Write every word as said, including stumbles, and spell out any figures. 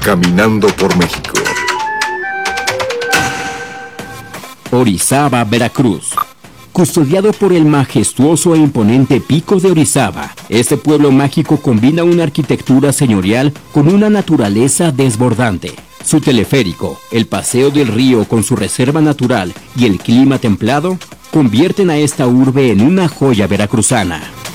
Caminando por México. Orizaba, Veracruz. Custodiado por el majestuoso e imponente Pico de Orizaba, este pueblo mágico combina una arquitectura señorial con una naturaleza desbordante. Su teleférico, el paseo del río con su reserva natural y el clima templado convierten a esta urbe en una joya veracruzana.